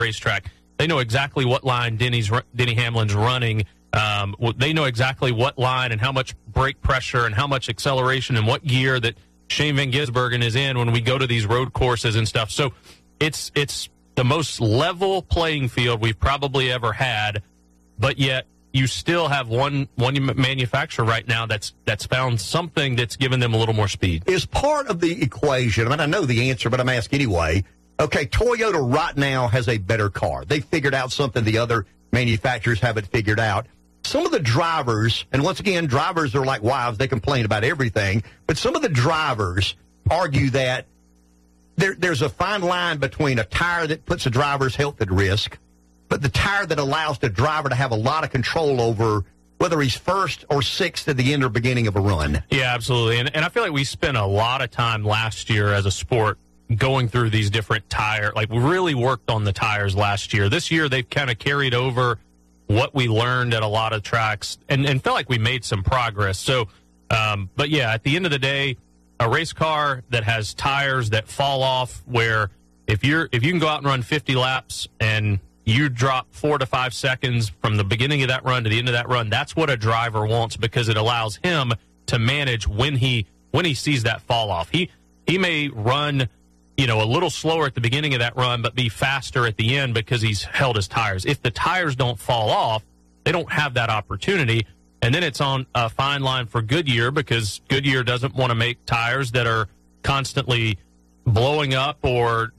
racetrack. They know exactly what line Denny Hamlin's running. They know exactly what line and how much brake pressure and how much acceleration and what gear that Shane Van Gisbergen is in when we go to these road courses and stuff. So it's the most level playing field we've probably ever had, but yet you still have one manufacturer right now that's found something that's given them a little more speed. Is part of the equation, I mean, I know the answer, but I'm asking anyway. Okay, Toyota right now has a better car. They figured out something the other manufacturers haven't figured out. Some of the drivers, and once again, drivers are like wives, they complain about everything, but some of the drivers argue that there's a fine line between a tire that puts a driver's health at risk, but the tire that allows the driver to have a lot of control over whether he's first or sixth at the end or beginning of a run. Yeah, absolutely. And I feel like we spent a lot of time last year as a sport going through these different tires. Like, we really worked on the tires last year. This year, they've kind of carried over what we learned at a lot of tracks and felt like we made some progress. So, but yeah, at the end of the day, a race car that has tires that fall off, where if you can go out and run 50 laps and you drop 4 to 5 seconds from the beginning of that run to the end of that run, that's what a driver wants, because it allows him to manage when he sees that fall off. He may run, a little slower at the beginning of that run, but be faster at the end because he's held his tires. If the tires don't fall off, they don't have that opportunity. And then it's on a fine line for Goodyear, because Goodyear doesn't want to make tires that are constantly blowing up or,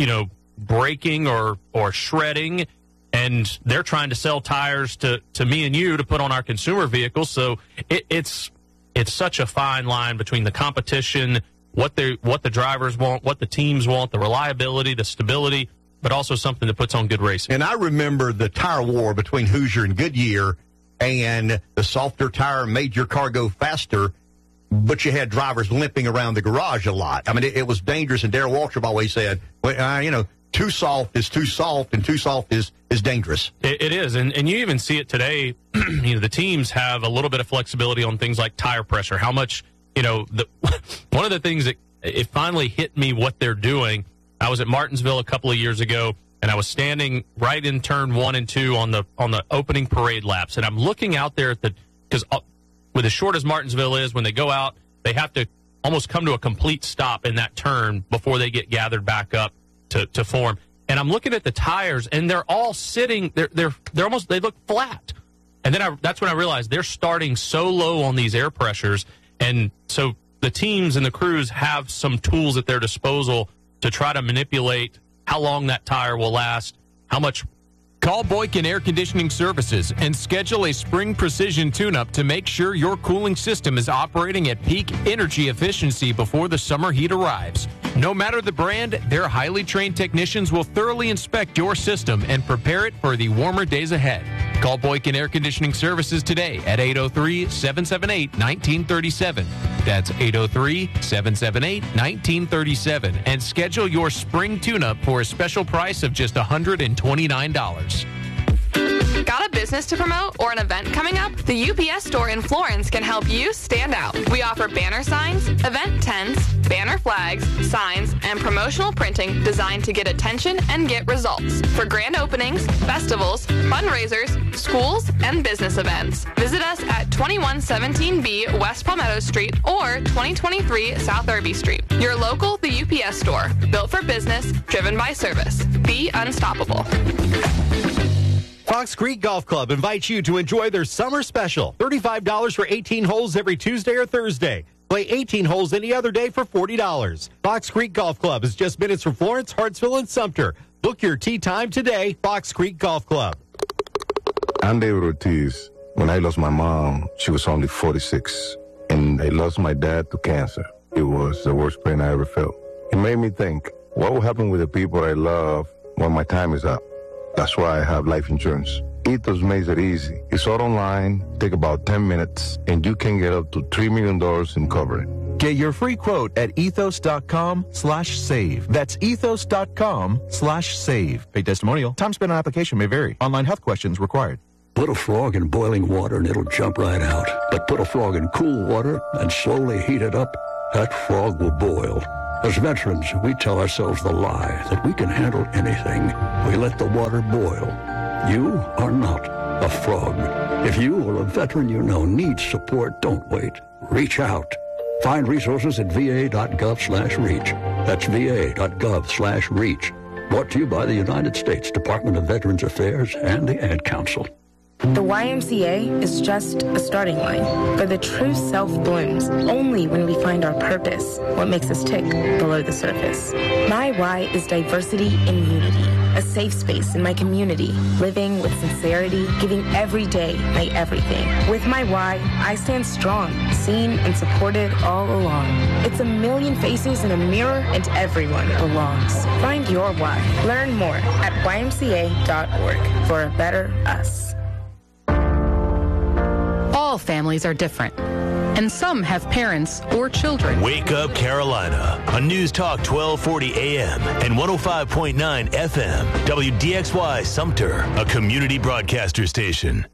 breaking or shredding. And they're trying to sell tires to me and you to put on our consumer vehicles. So it's such a fine line between the competition, what the drivers want, what the teams want, the reliability, the stability, but also something that puts on good racing. And I remember the tire war between Hoosier and Goodyear, and the softer tire made your car go faster, but you had drivers limping around the garage a lot. I mean, it was dangerous, and Darrell Waltrip always said, too soft is too soft, and too soft is dangerous. It is, and you even see it today. The teams have a little bit of flexibility on things like tire pressure, how much, one of the things that it finally hit me what they're doing. I was at Martinsville a couple of years ago, and I was standing right in turn 1 and 2 on the opening parade laps, and I'm looking out there because with as short as Martinsville is, when they go out, they have to almost come to a complete stop in that turn before they get gathered back up to form. And I'm looking at the tires, and they're all sitting. They're almost, they look flat. And then that's when I realized they're starting so low on these air pressures. And so the teams and the crews have some tools at their disposal to try to manipulate how long that tire will last, how much. Call Boykin Air Conditioning Services and schedule a spring precision tune-up to make sure your cooling system is operating at peak energy efficiency before the summer heat arrives. No matter the brand, their highly trained technicians will thoroughly inspect your system and prepare it for the warmer days ahead. Call Boykin Air Conditioning Services today at 803-778-1937. That's 803-778-1937, and schedule your spring tune-up for a special price of just $129. Got a business to promote or an event coming up? The UPS store in Florence can help you stand out. We offer banner signs, event tents, banner flags, signs, and promotional printing designed to get attention and get results for grand openings, festivals, fundraisers, schools, and business events. Visit us at 2117B West Palmetto Street or 2023 South Irby Street. Your local The UPS store, built for business, driven by service. Be unstoppable. Fox Creek Golf Club invites you to enjoy their summer special. $35 for 18 holes every Tuesday or Thursday. Play 18 holes any other day for $40. Fox Creek Golf Club is just minutes from Florence, Hartsville, and Sumter. Book your tee time today, Fox Creek Golf Club. I'm David Ortiz. When I lost my mom, she was only 46. And I lost my dad to cancer. It was the worst pain I ever felt. It made me think, what will happen with the people I love when my time is up? That's why I have life insurance. Ethos makes it easy. It's all online, take about 10 minutes, and you can get up to $3 million in coverage. Get your free quote at ethos.com/save. That's ethos.com/save. Pay testimonial. Time spent on application may vary. Online health questions required. Put a frog in boiling water and it'll jump right out. But put a frog in cool water and slowly heat it up, that frog will boil. As veterans, we tell ourselves the lie that we can handle anything. We let the water boil. You are not a frog. If you or a veteran you know needs support, don't wait. Reach out. Find resources at va.gov/reach. That's va.gov/reach. Brought to you by the United States Department of Veterans Affairs and the Ad Council. The YMCA is just a starting line, for the true self blooms only when we find our purpose, what makes us tick below the surface. My why is diversity and unity, a safe space in my community, living with sincerity, giving every day my everything. With my why, I stand strong, seen and supported all along. It's a million faces in a mirror and everyone belongs. Find your why. Learn more at ymca.org for a better us. All families are different, and some have parents or children. Wake Up Carolina on News Talk 1240 AM and 105.9 FM. WDXY Sumter, a community broadcaster station.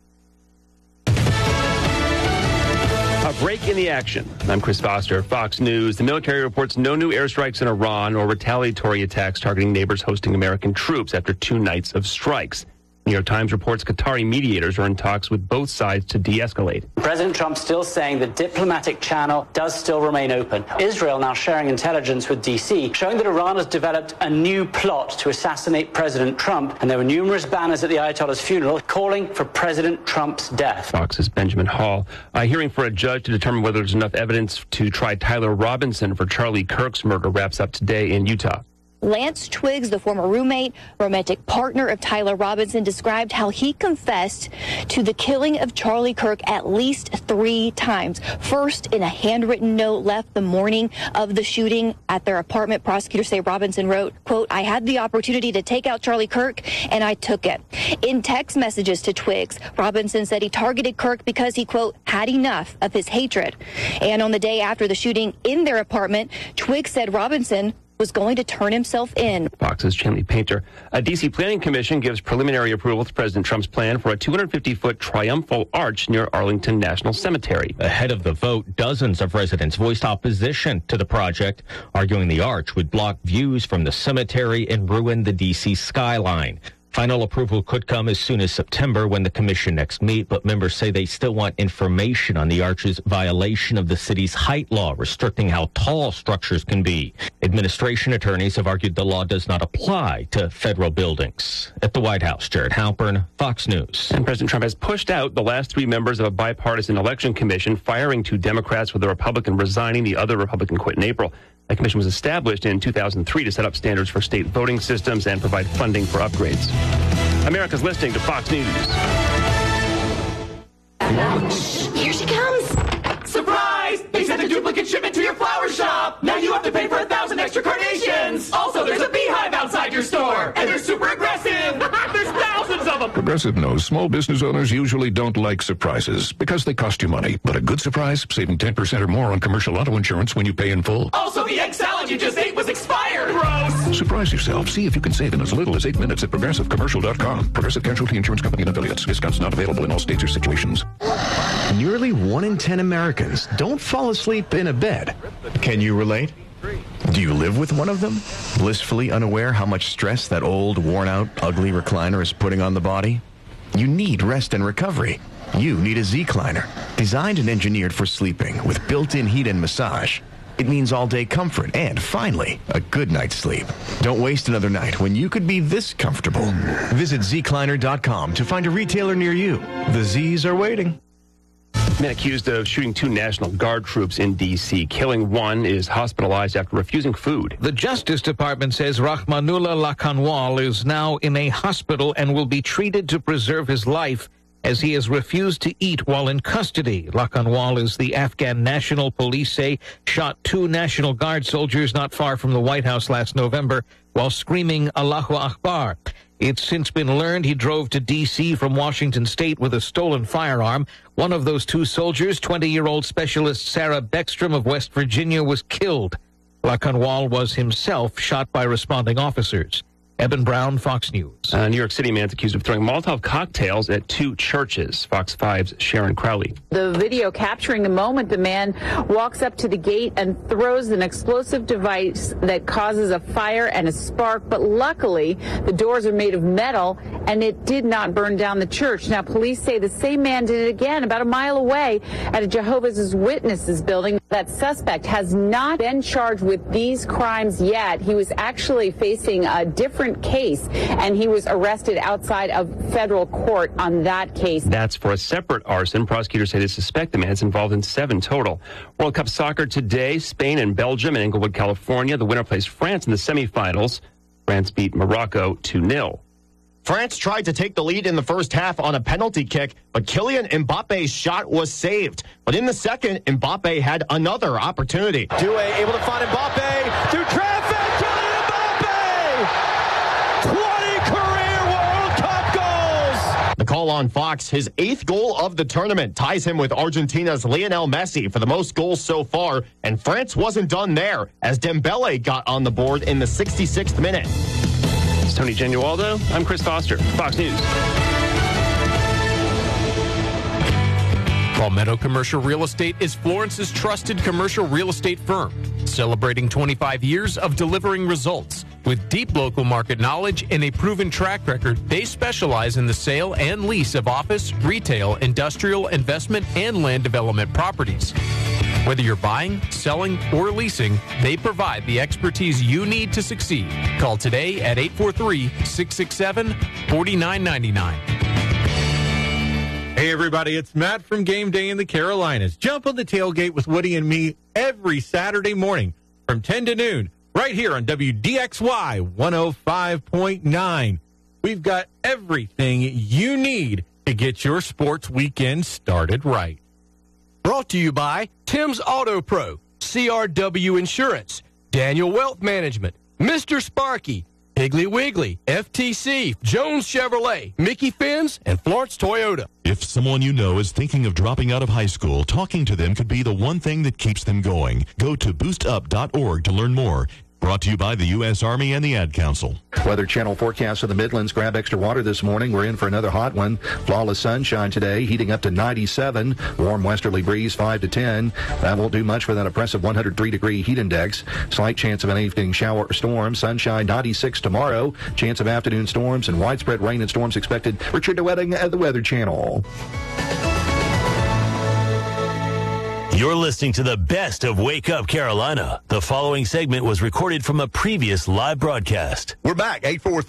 A break in the action. I'm Chris Foster, Fox News. The military reports no new airstrikes in Iran or retaliatory attacks targeting neighbors hosting American troops after 2 nights of strikes. New York Times reports Qatari mediators are in talks with both sides to de-escalate. President Trump still saying the diplomatic channel does still remain open. Israel now sharing intelligence with D.C., showing that Iran has developed a new plot to assassinate President Trump, and there were numerous banners at the Ayatollah's funeral calling for President Trump's death. Fox's Benjamin Hall. A hearing for a judge to determine whether there's enough evidence to try Tyler Robinson for Charlie Kirk's murder wraps up today in Utah. Lance Twiggs, the former roommate, romantic partner of Tyler Robinson, described how he confessed to the killing of Charlie Kirk at least 3 times. First, in a handwritten note left the morning of the shooting at their apartment, prosecutors say Robinson wrote, quote, "I had the opportunity to take out Charlie Kirk, and I took it." In text messages to Twiggs, Robinson said he targeted Kirk because he, quote, "had enough of his hatred." And on the day after the shooting in their apartment, Twiggs said Robinson was going to turn himself in. Fox's Chanley Painter. A D.C. Planning Commission gives preliminary approval to President Trump's plan for a 250-foot triumphal arch near Arlington National Cemetery. Ahead of the vote, dozens of residents voiced opposition to the project, arguing the arch would block views from the cemetery and ruin the D.C. skyline. Final approval could come as soon as September when the commission next meet, but members say they still want information on the arch's violation of the city's height law, restricting how tall structures can be. Administration attorneys have argued the law does not apply to federal buildings. At the White House, Jared Halpern, Fox News. And President Trump has pushed out the last 3 members of a bipartisan election commission, firing 2 Democrats with a Republican resigning. The other Republican quit in April. The commission was established in 2003 to set up standards for state voting systems and provide funding for upgrades. America's listening to Fox News. Here she comes! Surprise! They sent a duplicate shipment to your flower shop! Now you have to pay for 1,000 extra carnations! Also, there's a beehive outside your store! And they're super aggressive! There's thousands of them! Progressive knows small business owners usually don't like surprises because they cost you money. But a good surprise, saving 10% or more on commercial auto insurance when you pay in full. Also, the egg salad you just ate was expired! Gross! Surprise yourself. See if you can save in as little as 8 minutes at ProgressiveCommercial.com. Progressive Casualty Insurance Company and Affiliates. Discounts not available in all states or situations. Nearly 1 in 10 Americans don't fall asleep in a bed. Can you relate? Do you live with one of them? Blissfully unaware how much stress that old, worn-out, ugly recliner is putting on the body? You need rest and recovery. You need a Z-Cliner, designed and engineered for sleeping with built-in heat and massage. It means all-day comfort and, finally, a good night's sleep. Don't waste another night when you could be this comfortable. Visit zcliner.com to find a retailer near you. The Z's are waiting. Man accused of shooting 2 National Guard troops in D.C. Killing one is hospitalized after refusing food. The Justice Department says Rahmanullah Lakanwal is now in a hospital and will be treated to preserve his life as he has refused to eat while in custody. Lakanwal, as the Afghan National Police say, shot 2 National Guard soldiers not far from the White House last November while screaming Allahu Akbar. It's since been learned he drove to D.C. from Washington State with a stolen firearm. One of those 2 soldiers, 20-year-old Specialist Sarah Beckstrom of West Virginia, was killed. Lakanwal was himself shot by responding officers. Eben Brown, Fox News. A New York City man's accused of throwing Molotov cocktails at 2 churches. Fox 5's Sharon Crowley. The video capturing the moment the man walks up to the gate and throws an explosive device that causes a fire and a spark. But luckily, the doors are made of metal and it did not burn down the church. Now, police say the same man did it again about a mile away at a Jehovah's Witnesses building. That suspect has not been charged with these crimes yet. He was actually facing a different case, and he was arrested outside of federal court on that case. That's for a separate arson. Prosecutors say they suspect the man's involved in 7 total. World Cup soccer today, Spain and Belgium in Inglewood, California. The winner plays France in the semifinals. France beat Morocco 2-0. France tried to take the lead in the first half on a penalty kick, but Kylian Mbappe's shot was saved. But in the second, Mbappe had another opportunity. Doué able to find Mbappe through traffic. Kylian Mbappe! 20 career World Cup goals! The call on Fox, his 8th goal of the tournament, ties him with Argentina's Lionel Messi for the most goals so far. And France wasn't done there, as Dembele got on the board in the 66th minute. It's Tony Genualdo. I'm Chris Foster, Fox News. Palmetto Commercial Real Estate is Florence's trusted commercial real estate firm, celebrating 25 years of delivering results. With deep local market knowledge and a proven track record, they specialize in the sale and lease of office, retail, industrial, investment, and land development properties. Whether you're buying, selling, or leasing, they provide the expertise you need to succeed. Call today at 843-667-4999. Hey, everybody, it's Matt from Game Day in the Carolinas. Jump on the tailgate with Woody and me every Saturday morning from 10 to noon right here on WDXY 105.9. We've got everything you need to get your sports weekend started right. Brought to you by Tim's Auto Pro, CRW Insurance, Daniel Wealth Management, Mr. Sparky, Piggly Wiggly, FTC, Jones Chevrolet, Mickey Fins, and Florence Toyota. If someone you know is thinking of dropping out of high school, talking to them could be the one thing that keeps them going. Go to boostup.org to learn more. Brought to you by the U.S. Army and the Ad Council. Weather Channel forecast of the Midlands. Grab extra water this morning. We're in for another hot one. Flawless sunshine today, heating up to 97. Warm westerly breeze 5 to 10. That won't do much for that oppressive 103-degree heat index. Slight chance of an evening shower or storm. Sunshine 96 tomorrow. Chance of afternoon storms and widespread rain and storms expected. Richard DeWetting at the Weather Channel. You're listening to the best of Wake Up Carolina. The following segment was recorded from a previous live broadcast. We're back,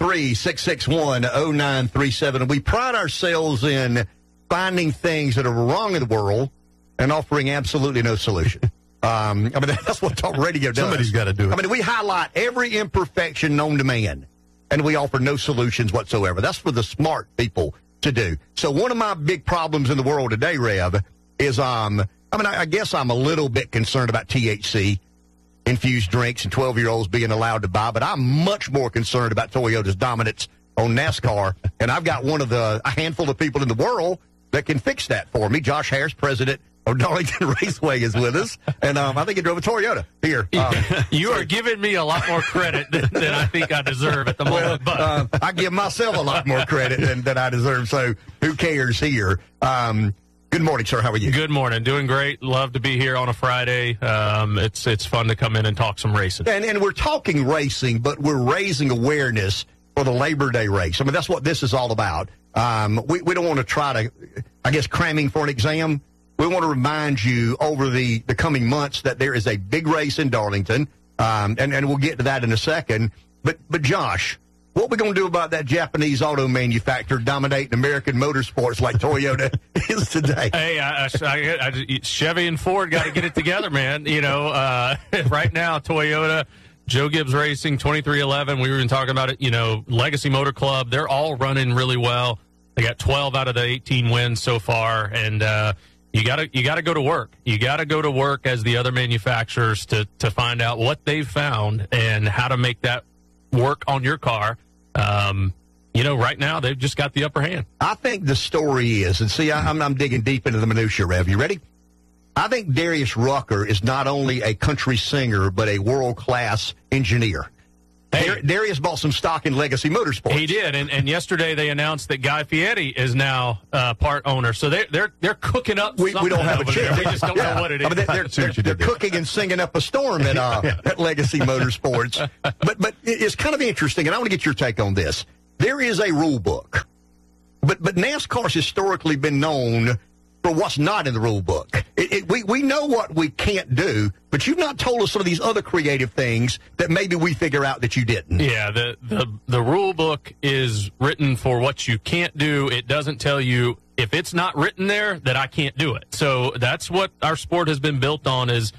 843-661-0937. We pride ourselves in finding things that are wrong in the world and offering absolutely no solution. I mean, that's what talk radio does. Somebody's got to do it. I mean, we highlight every imperfection known to man, and we offer no solutions whatsoever. That's for the smart people to do. So one of my big problems in the world today, Rev, is I guess I'm a little bit concerned about THC-infused drinks and 12-year-olds being allowed to buy, but I'm much more concerned about Toyota's dominance on NASCAR, and I've got a handful of people in the world that can fix that for me. Josh Harris, president of Darlington Raceway, is with us, and I think he drove a Toyota here. You are giving me a lot more credit than I think I deserve at the moment. Well, I give myself a lot more credit than I deserve, so who cares here? Good morning, sir. How are you? Good morning. Doing great. Love to be here on a Friday. It's fun to come in and talk some racing. And we're talking racing, but we're raising awareness for the Labor Day race. I mean, that's what this is all about. We don't want to try to, I guess, cramming for an exam. We want to remind you over the coming months that there is a big race in Darlington, and we'll get to that in a second. But Josh, what we going to do about that Japanese auto manufacturer dominating American motorsports like Toyota is today? Hey, Chevy and Ford got to get it together, man. You know, right now, Toyota, Joe Gibbs Racing, 2311, we were even talking about it, you know, Legacy Motor Club, they're all running really well. They got 12 out of the 18 wins so far, and you got to go to work. You got to go to work as the other manufacturers to find out what they've found and how to make that work on your car. You know, right now they've just got the upper hand. I think the story is, and see, I'm digging deep into the minutia, Rev. You ready? I think Darius Rucker is not only a country singer, but a world-class engineer. Darius bought some stock in Legacy Motorsports. He did, and yesterday they announced that Guy Fieri is now part owner. So they're cooking up. We don't have a chance. They just don't know what it is. I mean, they're cooking and singing up a storm at Legacy Motorsports. But it's kind of interesting, and I want to get your take on this. There is a rule book, but NASCAR's historically been known for what's not in the rule book. We know what we can't do, but you've not told us some of these other creative things that maybe we figure out that you didn't. Yeah, the rule book is written for what you can't do. It doesn't tell you, if it's not written there, that I can't do it. So that's what our sport has been built on is,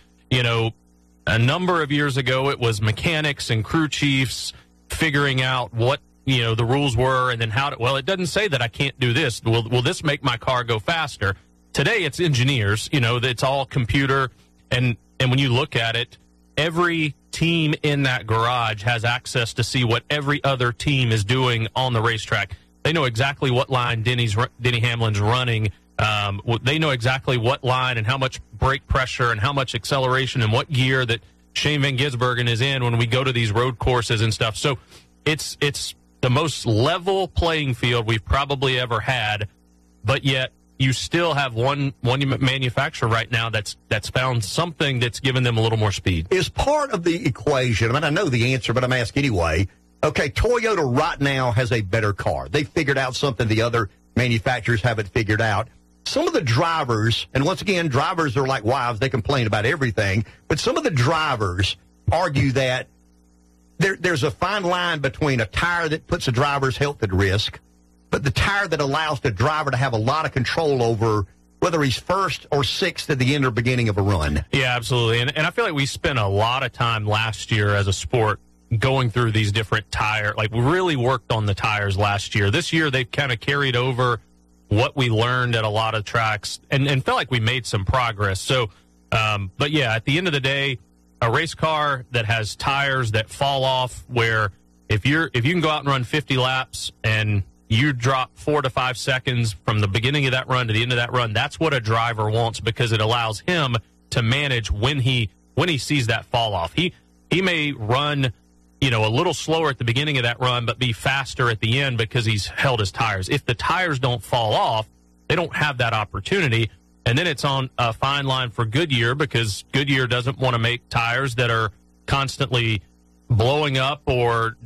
a number of years ago it was mechanics and crew chiefs figuring out what, the rules were and then it doesn't say that I can't do this. Will this make my car go faster? Today it's engineers, it's all computer, and when you look at it, every team in that garage has access to see what every other team is doing on the racetrack. They know exactly what line Denny Hamlin's running. They know exactly what line and how much brake pressure and how much acceleration and what gear that Shane Van Gisbergen is in when we go to these road courses and stuff. So it's the most level playing field we've probably ever had, but yet you still have one manufacturer right now that's found something that's given them a little more speed. Is part of the equation, I mean, I know the answer, but I'm asking anyway. Okay, Toyota right now has a better car. They figured out something the other manufacturers haven't figured out. Some of the drivers, and once again, drivers are like wives, they complain about everything, but some of the drivers argue that there's a fine line between a tire that puts a driver's health at risk, but the tire that allows the driver to have a lot of control over whether he's first or sixth at the end or beginning of a run. Yeah, absolutely. And I feel like we spent a lot of time last year as a sport going through these different we really worked on the tires last year. This year they've kind of carried over what we learned at a lot of tracks and felt like we made some progress. So, but yeah, at the end of the day, a race car that has tires that fall off where if you can go out and run 50 laps and you drop 4 to 5 seconds from the beginning of that run to the end of that run, that's what a driver wants because it allows him to manage when he sees that fall off. He may run, a little slower at the beginning of that run, but be faster at the end because he's held his tires. If the tires don't fall off, they don't have that opportunity. And then it's on a fine line for Goodyear because Goodyear doesn't want to make tires that are constantly blowing up or,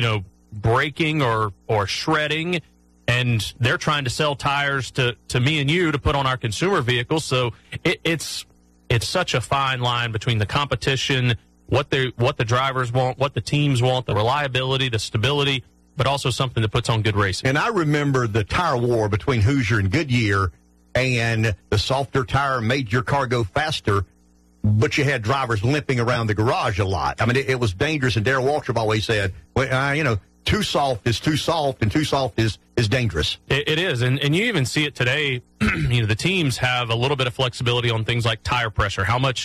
breaking or shredding. And they're trying to sell tires to me and you to put on our consumer vehicles. So it's such a fine line between the competition, what the drivers want, what the teams want, the reliability, the stability, but also something that puts on good racing. And I remember the tire war between Hoosier and Goodyear, and the softer tire made your car go faster, but you had drivers limping around the garage a lot. I mean, it was dangerous, and Darrell Waltrip always said, too soft is too soft, and too soft is dangerous. It is, and you even see it today. The teams have a little bit of flexibility on things like tire pressure, how much,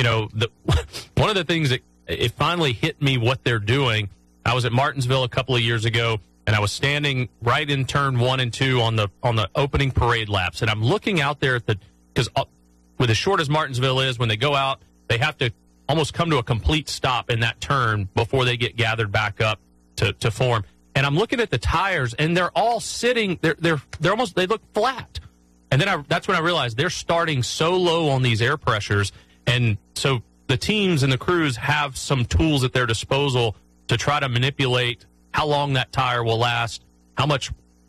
one of the things that it finally hit me what they're doing. I was at Martinsville a couple of years ago, and I was standing right in turn 1 and 2 on the opening parade laps, and I'm looking out there because with as short as Martinsville is, when they go out, they have to almost come to a complete stop in that turn before they get gathered back up to form. And I'm looking at the tires, and they're all sitting. They're almost, they look flat. And then that's when I realized they're starting so low on these air pressures, and so the teams and the crews have some tools at their disposal to try to manipulate how long that tire will last, how much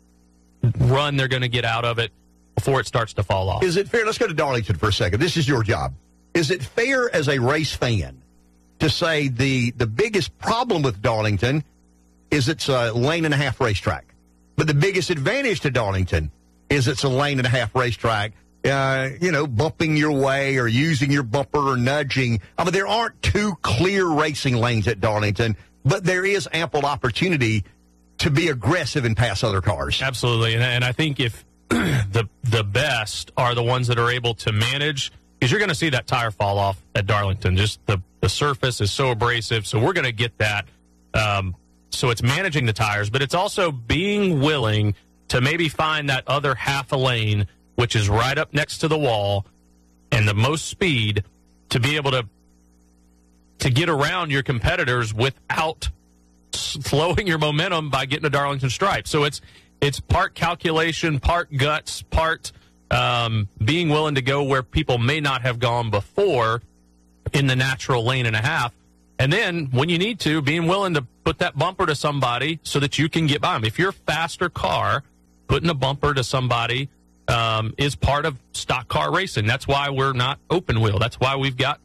run they're going to get out of it before it starts to fall off. Is it fair? Let's go to Darlington for a second. This is your job. Is it fair as a race fan to say the biggest problem with Darlington is it's a lane-and-a-half racetrack, but the biggest advantage to Darlington is it's a lane-and-a-half racetrack? Bumping your way or using your bumper or nudging. I mean, there aren't two clear racing lanes at Darlington, but there is ample opportunity to be aggressive and pass other cars. Absolutely, and I think if the best are the ones that are able to manage, because you're going to see that tire fall off at Darlington. Just the surface is so abrasive, so we're going to get that. So it's managing the tires, but it's also being willing to maybe find that other half a lane, which is right up next to the wall, and the most speed to be able to get around your competitors without slowing your momentum by getting to Darlington Stripe. So it's part calculation, part guts, part being willing to go where people may not have gone before in the natural lane and a half. And then when you need to, being willing to put that bumper to somebody so that you can get by them. If you're a faster car, putting a bumper to somebody is part of stock car racing. That's why we're not open wheel. That's why we've got,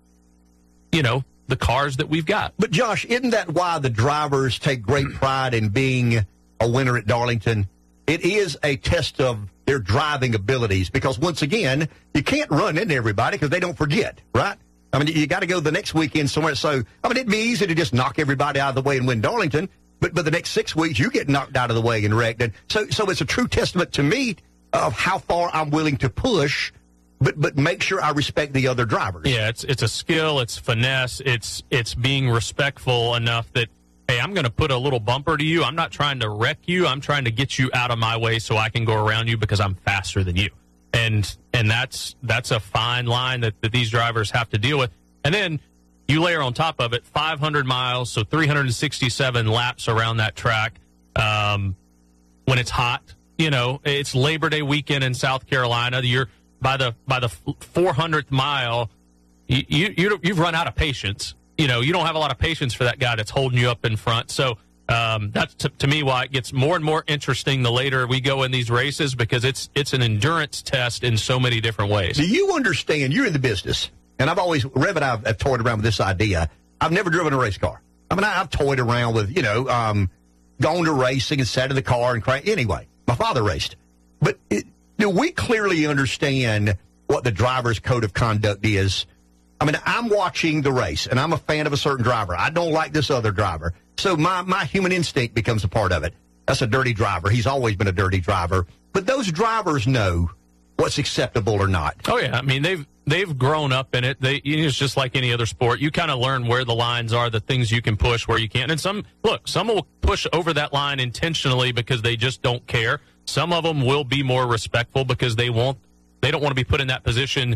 the cars that we've got. But, Josh, isn't that why the drivers take great pride in being a winner at Darlington? It is a test of their driving abilities because, once again, you can't run into everybody because they don't forget, right? I mean, you got to go the next weekend somewhere. So, I mean, it'd be easy to just knock everybody out of the way and win Darlington, but the next 6 weeks, you get knocked out of the way and wrecked. And so it's a true testament to me of how far I'm willing to push, but make sure I respect the other drivers. Yeah, it's a skill, it's finesse, it's being respectful enough that, hey, I'm going to put a little bumper to you. I'm not trying to wreck you. I'm trying to get you out of my way so I can go around you because I'm faster than you. And that's a fine line that these drivers have to deal with. And then you layer on top of it 500 miles, so 367 laps around that track when it's hot. It's Labor Day weekend in South Carolina. You're by the 400th mile, you've run out of patience. You don't have a lot of patience for that guy that's holding you up in front. So that's to me why it gets more and more interesting the later we go in these races because it's an endurance test in so many different ways. Do you understand? You're in the business, and Rev and I've toyed around with this idea. I've never driven a race car. I mean, I've toyed around with gone to racing and sat in the car and cranked. Anyway, my father raced, but do we clearly understand what the driver's code of conduct is? I mean, I'm watching the race, and I'm a fan of a certain driver. I don't like this other driver. So my human instinct becomes a part of it. That's a dirty driver. He's always been a dirty driver. But those drivers know what's acceptable or not. Oh, yeah. I mean, they've grown up in it. It's just like any other sport. You kind of learn where the lines are, the things you can push, where you can't. And some will push over that line intentionally because they just don't care. Some of them will be more respectful because they don't want to be put in that position,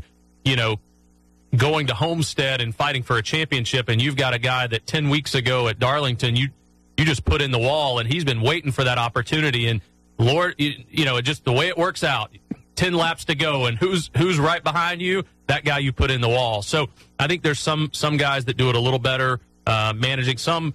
going to Homestead and fighting for a championship, and you've got a guy that 10 weeks ago at Darlington, you just put in the wall, and he's been waiting for that opportunity. And Lord, just the way it works out, 10 laps to go, and who's right behind you? That guy you put in the wall. So I think there's some guys that do it a little better, managing some.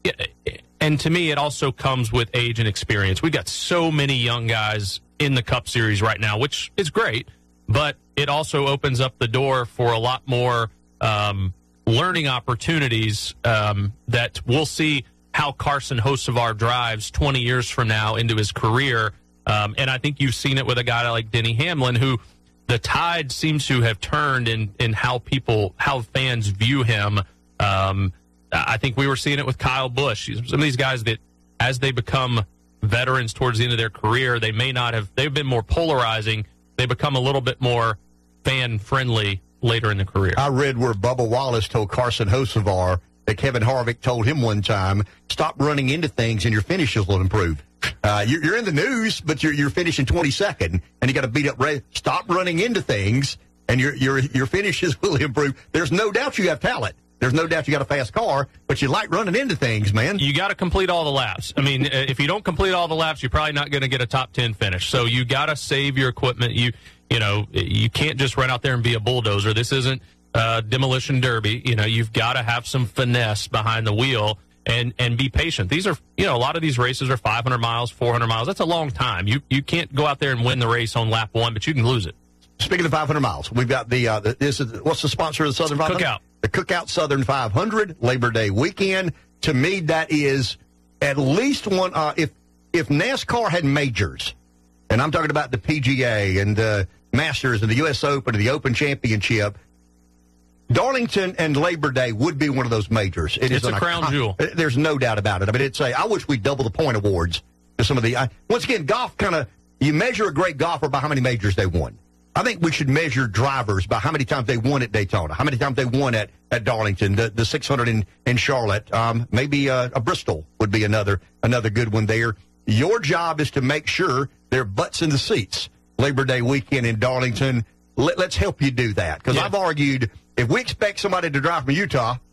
And to me, it also comes with age and experience. We've got so many young guys in the Cup Series right now, which is great, but it also opens up the door for a lot more learning opportunities that we'll see how Carson Hocevar drives 20 years from now into his career. And I think you've seen it with a guy like Denny Hamlin, who the tide seems to have turned in how fans view him. I think we were seeing it with Kyle Busch. Some of these guys that, as they become veterans towards the end of their career, they've been more polarizing. They become a little bit more fan-friendly later in the career. I read where Bubba Wallace told Carson Hocevar that Kevin Harvick told him one time, stop running into things and your finishes will improve. You're in the news, but you're finishing 22nd, and you got to beat up race. Stop running into things, and your finishes will improve. There's no doubt you have talent. There's no doubt you got a fast car, but you like running into things, man. You got to complete all the laps. I mean, if you don't complete all the laps, you're probably not going to get a top 10 finish. So you got to save your equipment. You can't just run out there and be a bulldozer. This isn't demolition derby. You've got to have some finesse behind the wheel and be patient. These are, a lot of these races are 500 miles, 400 miles. That's a long time. You can't go out there and win the race on lap one, but you can lose it. Speaking of 500 miles, we've got what's the sponsor of the Southern 500? Cookout. The Cookout Southern 500, Labor Day weekend. To me, that is at least one. If NASCAR had majors, and I'm talking about the PGA and the Masters and the U.S. Open and the Open Championship, Darlington and Labor Day would be one of those majors. It's a crown jewel. There's no doubt about it. I mean, I wish we'd double the point awards to some of the. Once again, golf you measure a great golfer by how many majors they won. I think we should measure drivers by how many times they won at Daytona, how many times they won at Darlington, the 600 in Charlotte. Maybe a Bristol would be another good one there. Your job is to make sure their butts in the seats Labor Day weekend in Darlington. Let's help you do that, because I've argued if we expect somebody to drive from Utah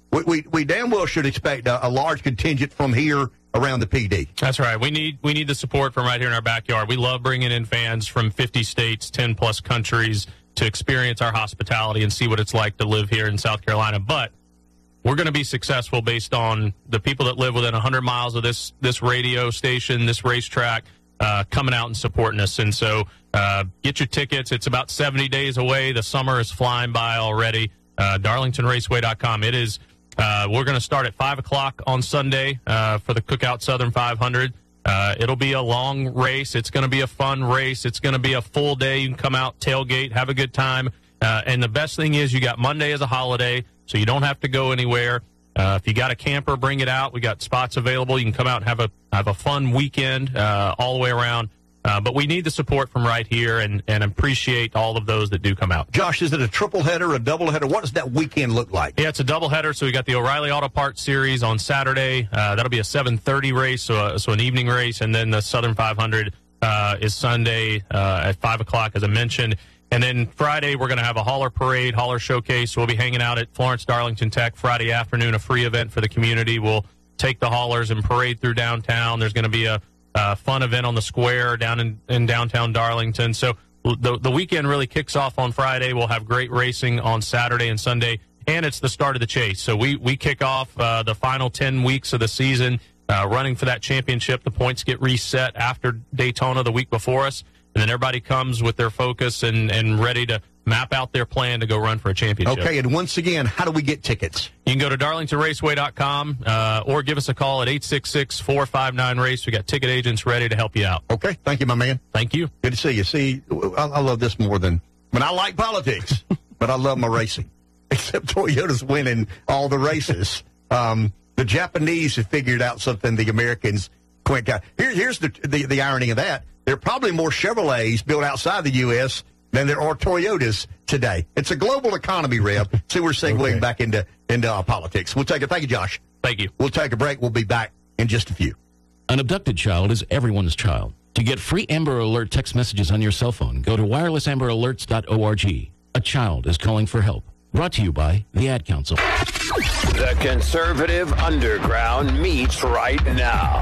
we damn well should expect a large contingent from here around the PD. That's right. We need the support from right here in our backyard. We love bringing in fans from 50 states, 10-plus countries to experience our hospitality and see what it's like to live here in South Carolina. But we're going to be successful based on the people that live within 100 miles of this radio station, this racetrack, coming out and supporting us. And so get your tickets. It's about 70 days away. The summer is flying by already. DarlingtonRaceway.com. It is. We're going to start at 5 o'clock on Sunday for the Cookout Southern 500. It'll be a long race. It's going to be a fun race. It's going to be a full day. You can come out, tailgate, have a good time. And the best thing is you got Monday as a holiday, so you don't have to go anywhere. If you got a camper, bring it out. We got spots available. You can come out and have a fun weekend all the way around. But we need the support from right here and appreciate all of those that do come out. Josh, is it a triple header, a double header? What does that weekend look like? Yeah, it's a double header. So we got the O'Reilly Auto Parts Series on Saturday. That'll be a 7:30 race, so an evening race. And then the Southern 500 is Sunday at 5 o'clock, as I mentioned. And then Friday, we're going to have a hauler parade, hauler showcase. We'll be hanging out at Florence Darlington Tech Friday afternoon, a free event for the community. We'll take the haulers and parade through downtown. There's going to be a fun event on the square down in downtown Darlington. So the weekend really kicks off on Friday. We'll have great racing on Saturday and Sunday, and it's the start of the chase. So we kick off the final 10 weeks of the season running for that championship. The points get reset after Daytona the week before us, and then everybody comes with their focus and ready to map out their plan to go run for a championship. Okay, and once again, how do we get tickets? You can go to DarlingtonRaceway.com or give us a call at 866-459-RACE. We got ticket agents ready to help you out. Okay, thank you, my man. Thank you. Good to see you. See, I love this more than, I like politics, but I love my racing. Except Toyota's winning all the races. The Japanese have figured out something the Americans quite got. Here's the irony of that. There are probably more Chevrolets built outside the U.S. than there are Toyotas today. It's a global economy, Reb. So we're segueing back into politics. We'll take it. Thank you, Josh. Thank you. We'll take a break. We'll be back in just a few. An abducted child is everyone's child. To get free Amber Alert text messages on your cell phone, go to wirelessamberalerts.org. A child is calling for help. Brought to you by the Ad Council. The conservative underground meets right now.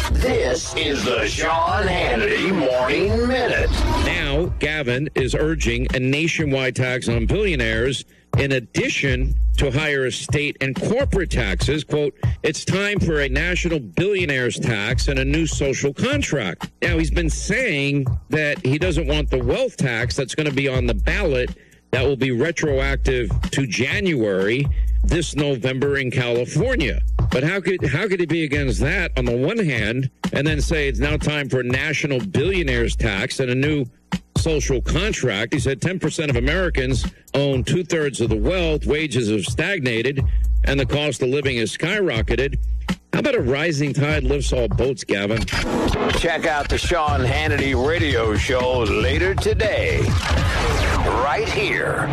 This is the Sean Hannity Morning Minute. Now, Gavin is urging a nationwide tax on billionaires in addition to higher estate and corporate taxes. Quote, it's time for a national billionaires tax and a new social contract. Now, he's been saying that he doesn't want the wealth tax that's going to be on the ballot that will be retroactive to January this November in California. But how could he be against that on the one hand and then say it's now time for a national billionaires tax and a new social contract? He said 10% of Americans own 2/3 of the wealth, wages have stagnated, and the cost of living has skyrocketed. How about a rising tide lifts all boats, Gavin? Check out the Sean Hannity radio show later today, right here.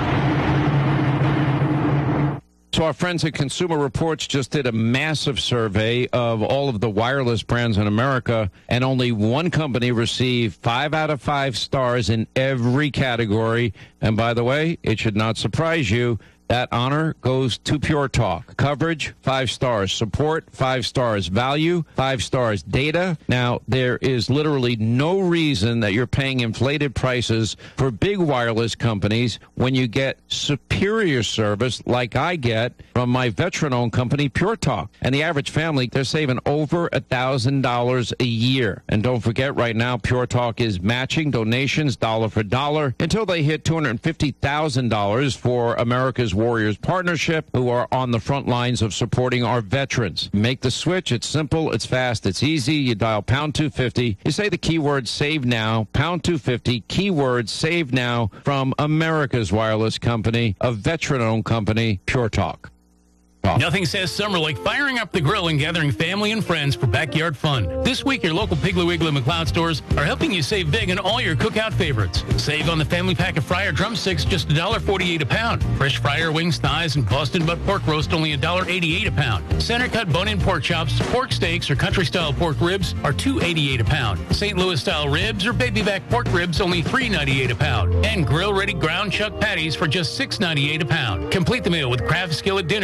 So our friends at Consumer Reports just did a massive survey of all of the wireless brands in America, and only one company received 5 out of 5 stars in every category. And by the way, it should not surprise you, that honor goes to Pure Talk. Coverage, 5 stars. Support, 5 stars. Value, 5 stars. Data. Now, there is literally no reason that you're paying inflated prices for big wireless companies when you get superior service like I get from my veteran-owned company, Pure Talk. And the average family, they're saving over $1,000 a year. And don't forget, right now, Pure Talk is matching donations dollar for dollar until they hit $250,000 for America's Warriors Partnership, who are on the front lines of supporting our veterans. Make the switch. It's simple. It's fast. It's easy. You dial pound 250. You say the keyword save now, pound 250, keyword save now from America's wireless company, a veteran-owned company, Pure Talk. Nothing says summer like firing up the grill and gathering family and friends for backyard fun. This week, your local Piggly Wiggly McLeod stores are helping you save big on all your cookout favorites. Save on the family pack of fryer drumsticks, just $1.48 a pound. Fresh fryer wings, thighs, and Boston butt pork roast, only $1.88 a pound. Center cut bone-in pork chops, pork steaks, or country-style pork ribs are $2.88 a pound. St. Louis-style ribs or baby-back pork ribs, only $3.98 a pound. And grill-ready ground chuck patties for just $6.98 a pound. Complete the meal with Kraft Skillet dinners and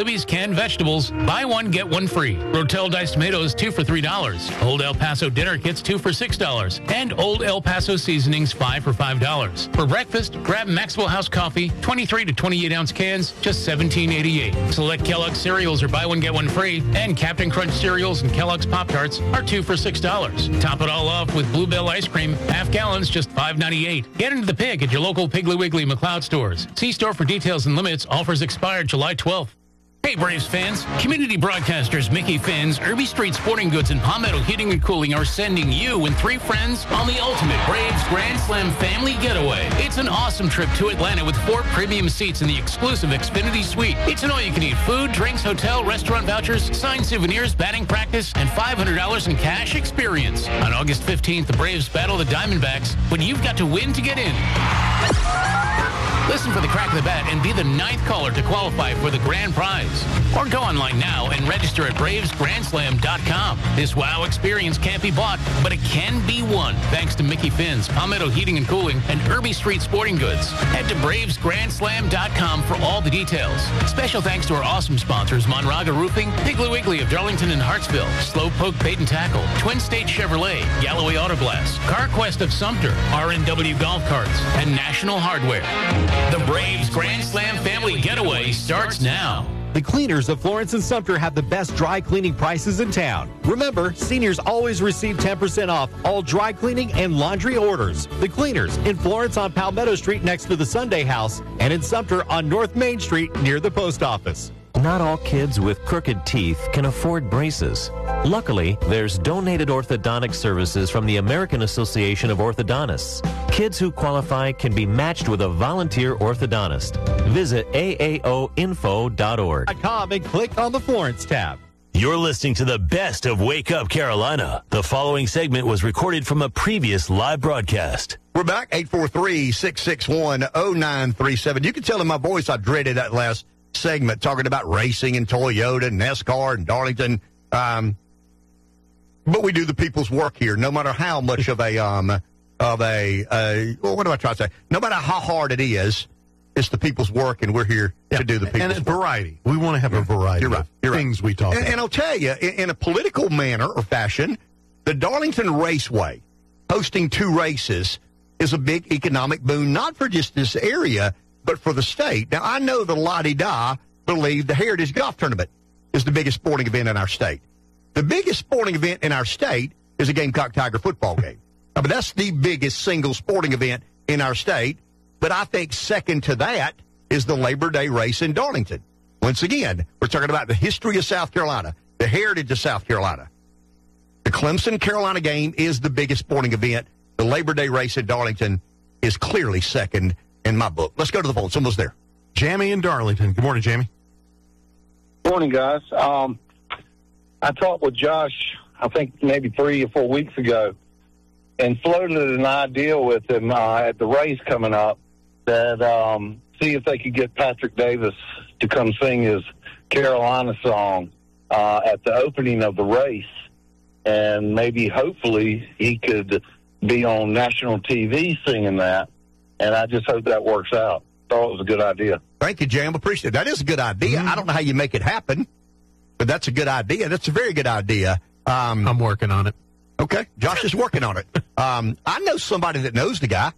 Libby's canned vegetables, buy one, get one free. Rotel diced tomatoes, 2 for $3. Old El Paso dinner kits, 2 for $6. And Old El Paso seasonings, 5 for $5. For breakfast, grab Maxwell House coffee, 23 to 28 ounce cans, just $17.88. Select Kellogg's cereals or buy one, get one free. And Captain Crunch cereals and Kellogg's Pop-Tarts are 2 for $6. Top it all off with Bluebell ice cream, half gallons, just $5.98. Get into the pig at your local Piggly Wiggly McLeod stores. See store for details and limits. Offers expired July 12th. Hey Braves fans, community broadcasters Mickey Finn's, Irby Street Sporting Goods, and Palmetto Heating and Cooling are sending you and 3 friends on the ultimate Braves Grand Slam family getaway. It's an awesome trip to Atlanta with 4 premium seats in the exclusive Xfinity Suite. It's an all-you-can-eat food, drinks, hotel, restaurant vouchers, signed souvenirs, batting practice, and $500 in cash experience. On August 15th, the Braves battle the Diamondbacks, but you've got to win to get in. Listen for the crack of the bat and be the 9th caller to qualify for the grand prize. Or go online now and register at BravesGrandSlam.com. This wow experience can't be bought, but it can be won thanks to Mickey Finn's, Palmetto Heating and Cooling, and Irby Street Sporting Goods. Head to BravesGrandSlam.com for all the details. Special thanks to our awesome sponsors, Monraga Roofing, Piggly Wiggly of Darlington and Hartsville, Slowpoke Bait and Tackle, Twin State Chevrolet, Galloway Auto Glass, CarQuest of Sumter, RNW Golf Carts, and National Hardware. The Braves Grand Slam family getaway starts now. The Cleaners of Florence and Sumter have the best dry cleaning prices in town. Remember, seniors always receive 10% off all dry cleaning and laundry orders. The Cleaners in Florence on Palmetto Street next to the Sunday House, and in Sumter on North Main Street near the post office. Not all kids with crooked teeth can afford braces. Luckily, there's donated orthodontic services from the American Association of Orthodontists. Kids who qualify can be matched with a volunteer orthodontist. Visit aaoinfo.org. And click on the Florence tab. You're listening to the best of Wake Up Carolina. The following segment was recorded from a previous live broadcast. We're back, 843-661-0937. You can tell in my voice I dreaded that last segment, talking about racing and Toyota and NASCAR and Darlington. But we do the people's work here, no matter how much of a what do I try to say? No matter how hard it is, it's the people's work, and we're here to do the people's work. Variety. We want to have a variety of things we talk about. And I'll tell you, in a political manner or fashion, the Darlington Raceway hosting 2 races is a big economic boon, not for just this area, but for the state. Now, I know the La-Di-Da believe the Heritage Golf Tournament is the biggest sporting event in our state. The biggest sporting event in our state is a Gamecock Tiger football game. But that's the biggest single sporting event in our state. But I think second to that is the Labor Day race in Darlington. Once again, we're talking about the history of South Carolina, the heritage of South Carolina. The Clemson-Carolina game is the biggest sporting event. The Labor Day race in Darlington is clearly second in my book. Let's go to the phone. Someone's there. Jamie in Darlington. Good morning, Jamie. Morning, guys. I talked with Josh, I think maybe 3 or 4 weeks ago, and floated an idea with him at the race coming up that see if they could get Patrick Davis to come sing his Carolina song at the opening of the race. And maybe, hopefully, he could be on national TV singing that. And I just hope that works out. Thought it was a good idea. Thank you, Jam. Appreciate it. That is a good idea. I don't know how you make it happen, but that's a good idea. That's a very good idea. I'm working on it. Okay. Josh is working on it. I know somebody that knows the guy.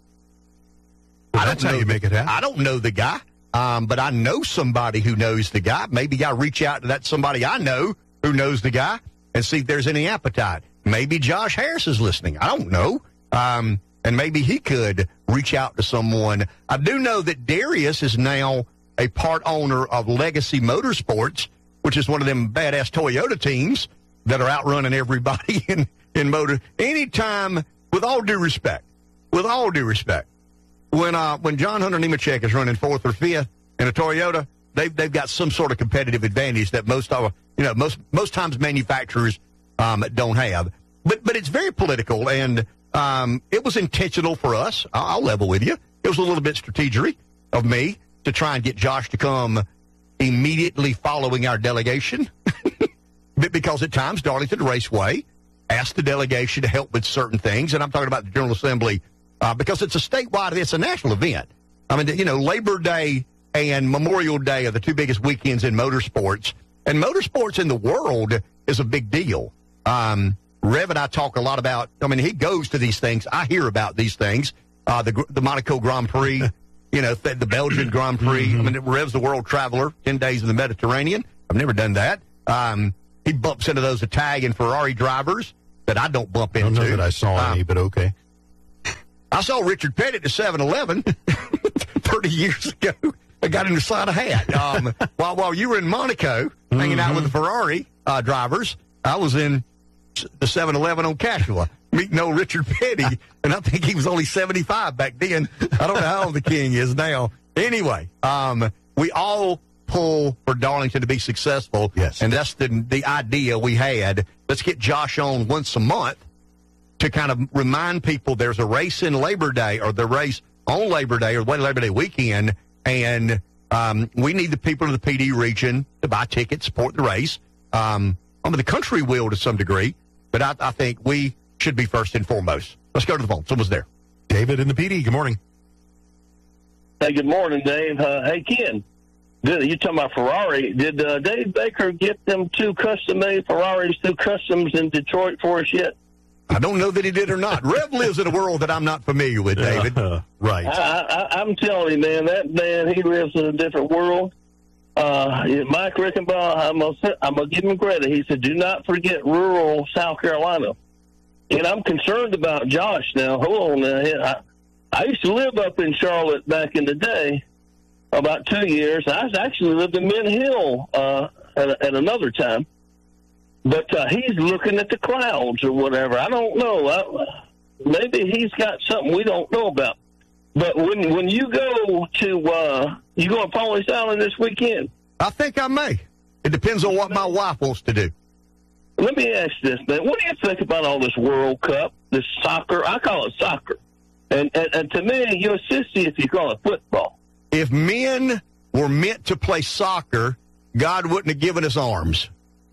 That's how you make it happen. I don't know the guy, but I know somebody who knows the guy. Maybe I reach out to that somebody I know who knows the guy and see if there's any appetite. Maybe Josh Harris is listening. I don't know. And maybe he could reach out to someone. I do know that Darius is now a part owner of Legacy Motorsports, which is one of them badass Toyota teams that are outrunning everybody in motor. Anytime, with all due respect, when John Hunter Nemechek is running 4th or 5th in a Toyota, they've got some sort of competitive advantage that most times manufacturers don't have. But it's very political, and it was intentional for us. I'll level with you. It was a little bit strategic of me to try and get Josh to come immediately following our delegation, because at times Darlington Raceway asked the delegation to help with certain things, and I'm talking about the General Assembly because it's a statewide, it's a national event. I mean, Labor Day and Memorial Day are the two biggest weekends in motorsports. And motorsports in the world is a big deal. Rev and I talk a lot about, I mean, he goes to these things. I hear about these things. The Monaco Grand Prix, the Belgian Grand Prix. I mean, Rev's the world traveler, 10 days in the Mediterranean. I've never done that. He bumps into those Italian Ferrari drivers that I don't bump into. I don't know that I saw any, but okay. I saw Richard Petty at the 7-Eleven 30 years ago. I got him to sign a hat. While you were in Monaco hanging out with the Ferrari drivers, I was in the 7-Eleven on Cashua meeting old Richard Petty, and I think he was only 75 back then. I don't know how old the king is now. Anyway, we all pull for Darlington to be successful. Yes. And that's the idea we had. Let's get Josh on once a month to kind of remind people there's a race in Labor Day, or the race on Labor Day, or Labor Day weekend, and we need the people of the PD region to buy tickets, support the race. The country will to some degree, but I think we should be first and foremost. Let's go to the phone. Someone's there. David in the PD, good morning. Hey, good morning, Dave. Hey, Ken, you talking about Ferrari. Did Dave Baker get them 2 custom-made Ferraris through Customs in Detroit for us yet? I don't know that he did or not. Rev lives in a world that I'm not familiar with, David. Right. I'm telling you, man, that man, he lives in a different world. Mike Rickenbaugh, I'm going to give him credit. He said, do not forget rural South Carolina. And I'm concerned about Josh now. Hold on now. I used to live up in Charlotte back in the day, about 2 years. I actually lived in Mint Hill at another time. But he's looking at the clouds or whatever. I don't know. Maybe he's got something we don't know about. But when you go to you going to Pawleys Island this weekend? I think I may. It depends on what my wife wants to do. Let me ask this, man. What do you think about all this World Cup, this soccer? I call it soccer. And to me, you're a sissy if you call it football. If men were meant to play soccer, God wouldn't have given us arms.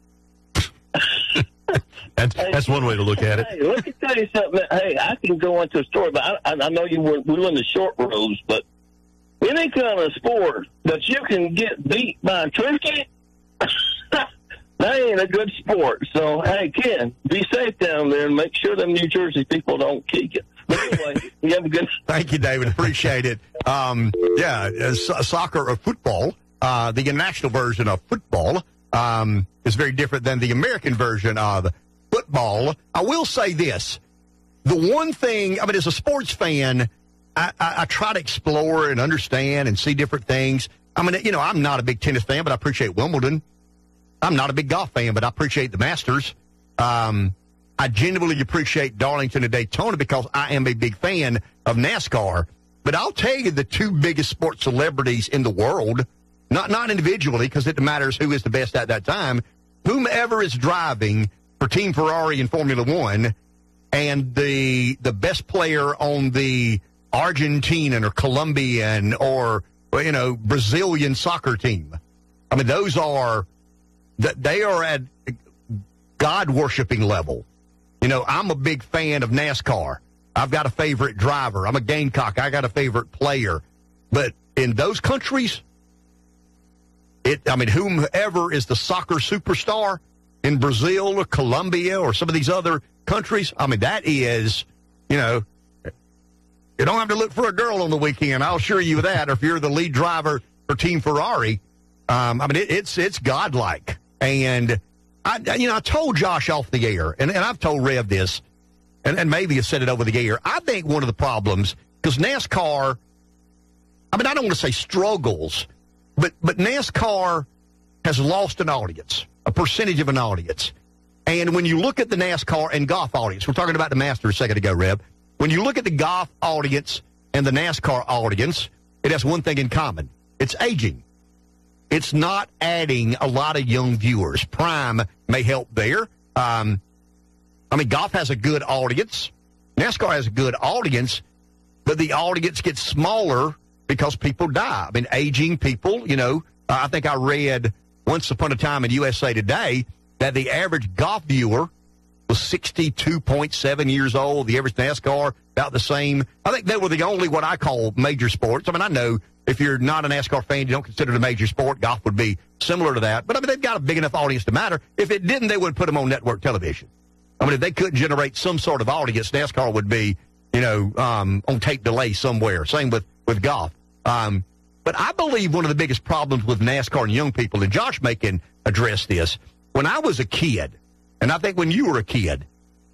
That's one way to look at it. Hey, let me tell you something. Hey, I can go into a story, but I know we were in the short rows, but any kind of sport that you can get beat by a turkey, that ain't a good sport. So, hey, Ken, be safe down there and make sure them New Jersey people don't kick it. But anyway, you have a good... Thank you, David. Appreciate it. Soccer or football, the international version of football, is very different than the American version of football. I will say this. The one thing, as a sports fan, I try to explore and understand and see different things. I'm not a big tennis fan, but I appreciate Wimbledon. I'm not a big golf fan, but I appreciate the Masters. I genuinely appreciate Darlington and Daytona because I am a big fan of NASCAR. But I'll tell you the 2 biggest sports celebrities in the world, not individually because it matters who is the best at that time, whomever is driving for Team Ferrari in Formula One and the best player on the Argentinian or Colombian or, Brazilian soccer team. Those are, they are at God-worshiping level. I'm a big fan of NASCAR. I've got a favorite driver. I'm a Gamecock. I got a favorite player. But in those countries, whomever is the soccer superstar in Brazil or Colombia or some of these other countries, that is, you don't have to look for a girl on the weekend. I'll assure you that. Or if you're the lead driver for Team Ferrari, it's godlike. And I told Josh off the air, and I've told Rev this, and maybe I said it over the air. I think one of the problems, because NASCAR, I don't want to say struggles, but NASCAR has lost an audience, a percentage of an audience. And when you look at the NASCAR and golf audience, we're talking about the Masters a second ago, Rev. When you look at the golf audience and the NASCAR audience, it has one thing in common. It's aging. It's not adding a lot of young viewers. Prime may help there. Golf has a good audience. NASCAR has a good audience, but the audience gets smaller because people die. Aging people, I think I read once upon a time in USA Today that the average golf viewer was 62.7 years old. The average NASCAR, about the same. I think they were the only what I call major sports. I know if you're not a NASCAR fan, you don't consider it a major sport. Golf would be similar to that. But, I mean, they've got a big enough audience to matter. If it didn't, they wouldn't put them on network television. I mean, if they couldn't generate some sort of audience, NASCAR would be, on tape delay somewhere. Same with golf. But I believe one of the biggest problems with NASCAR and young people, and Josh May can address this, when I was a kid, and I think when you were a kid,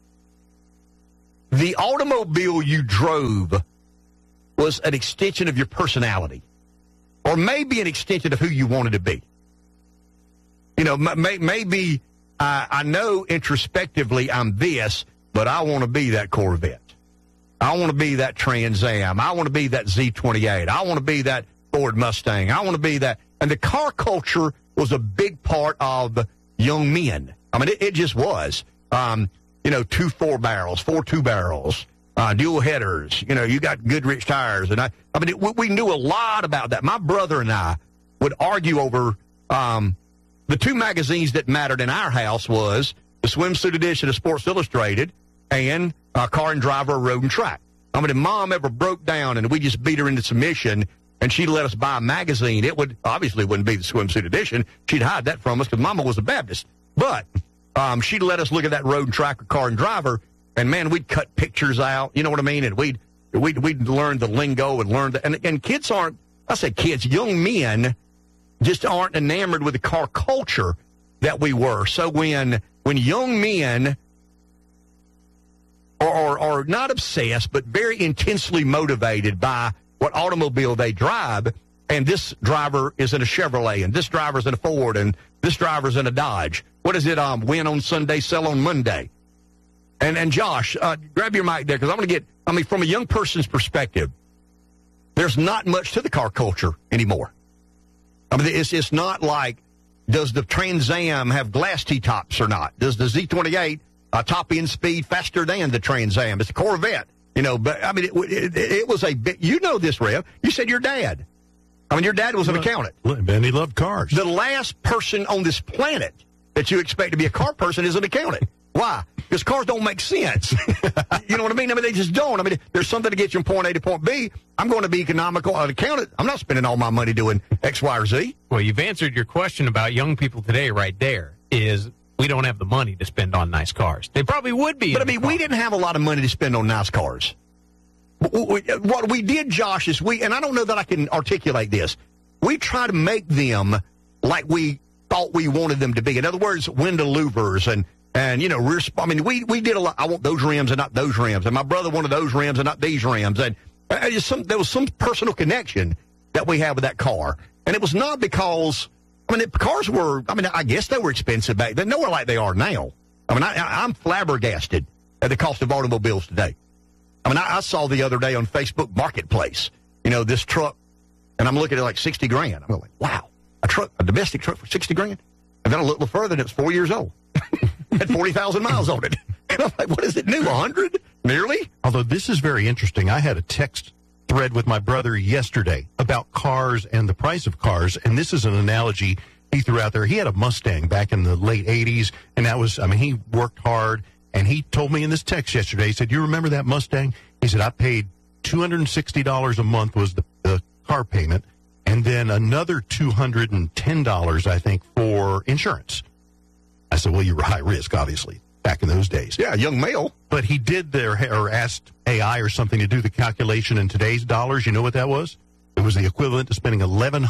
the automobile you drove was an extension of your personality, or maybe an extension of who you wanted to be. Maybe I know introspectively I'm this, but I want to be that Corvette. I want to be that Trans Am. I want to be that Z28. I want to be that Ford Mustang. I want to be that. And the car culture was a big part of young men. I mean, it just was. 2 4-barrels, 4 2-barrels, dual headers. You got Goodrich tires. And we knew a lot about that. My brother and I would argue over the 2 magazines that mattered in our house was the swimsuit edition of Sports Illustrated and Car and Driver, Road and Track. I mean, if Mom ever broke down and we just beat her into submission and she let us buy a magazine, it obviously wouldn't be the swimsuit edition. She'd hide that from us because Mama was a Baptist. But she'd let us look at that Road and Track or Car and Driver, and, man, we'd cut pictures out. You know what I mean? And we'd learn the lingo and learn and kids aren't, I say kids, young men just aren't enamored with the car culture that we were. So when young men are not obsessed, but very intensely motivated by what automobile they drive, and this driver is in a Chevrolet, and this driver's in a Ford, and this driver's in a Dodge. What is it? Win on Sunday, sell on Monday. And Josh, grab your mic there, because I'm going to get, from a young person's perspective, there's not much to the car culture anymore. I mean, it's not like, does the Trans Am have glass T-tops or not? Does the Z28 top end speed faster than the Trans Am? It's a Corvette, but I mean, it was a bit, this, Rev. You said your dad. I mean, your dad was an accountant. And he loved cars. The last person on this planet that you expect to be a car person is an accountant. Why? Because cars don't make sense. You know what I mean? I mean, they just don't. I mean, there's something to get you from point A to point B. I'm going to be economical. An accountant, I'm not spending all my money doing X, Y, or Z. Well, you've answered your question about young people today right there, is we don't have the money to spend on nice cars. They probably would be. But, we didn't have a lot of money to spend on nice cars. What we did, Josh, is and I don't know that I can articulate this, we try to make them like we thought we wanted them to be. In other words, window louvers and rear. I mean, we did a lot. I want those rims and not those rims, and my brother wanted those rims and not these rims, and there was some personal connection that we had with that car, and it was not because cars were. I guess they were expensive back then. Nowhere like they are now. I'm flabbergasted at the cost of automobiles today. I saw the other day on Facebook Marketplace, this truck, and I'm looking at like $60,000. I'm like, wow, a domestic truck for $60,000. And then I looked a little further, and it was 4 years old. Had 40,000 miles on it. And I'm like, what is it new, 100? Nearly? Although this is very interesting. I had a text thread with my brother yesterday about cars and the price of cars, and this is an analogy he threw out there. He had a Mustang back in the late 80s, and that was, he worked hard, and he told me in this text yesterday, he said, you remember that Mustang? He said, I paid $260 a month was the car payment, and then another $210, I think, for insurance. I said, well, you were high risk, obviously, back in those days. Yeah, young male. But he did or asked AI or something to do the calculation in today's dollars. You know what that was? It was the equivalent to spending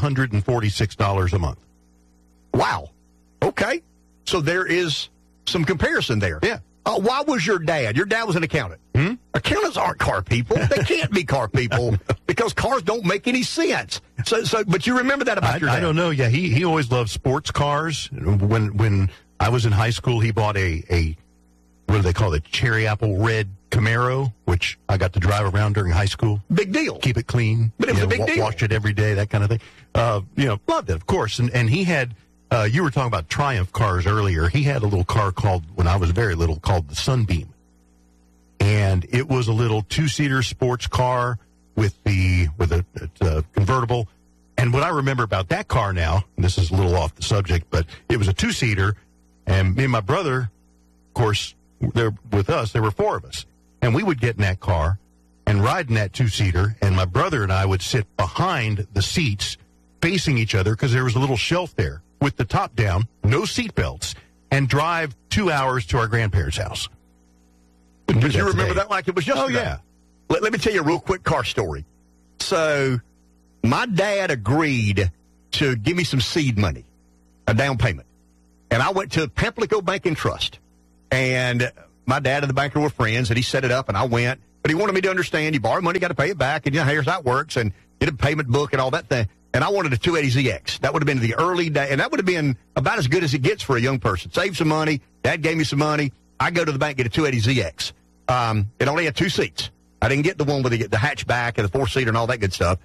$1,146 a month. Wow. Okay. So there is some comparison there. Yeah. Why was your dad? Your dad was an accountant. Accountants aren't car people. They can't be car people because cars don't make any sense. But you remember that about your dad? I don't know. Yeah, he always loved sports cars. When I was in high school, he bought a what do they call it? Cherry apple red Camaro, which I got to drive around during high school. Big deal. Keep it clean. But it was a big deal. Wash it every day, that kind of thing. Loved it, of course. And he had, you were talking about Triumph cars earlier. He had a little car called, when I was very little, called the Sunbeam. And it was a little two-seater sports car with a convertible. And what I remember about that car now, and this is a little off the subject, but it was a two-seater, and me and my brother, of course, there with us, there were four of us. And we would get in that car and ride in that two-seater, and my brother and I would sit behind the seats facing each other because there was a little shelf there with the top down, no seat belts, and drive 2 hours to our grandparents' house. But you remember that like it was yesterday? Oh, yeah. Let me tell you a real quick car story. So my dad agreed to give me some seed money, a down payment. And I went to Pamplico Bank and Trust. And my dad and the banker were friends, and he set it up, and I went. But he wanted me to understand, you borrow money, got to pay it back, and here's how it works, and get a payment book and all that thing. And I wanted a 280ZX. That would have been the early day, and that would have been about as good as it gets for a young person. Save some money. Dad gave me some money. I go to the bank, get a 280ZX. It only had 2 seats. I didn't get the one with the hatchback and the 4-seater and all that good stuff.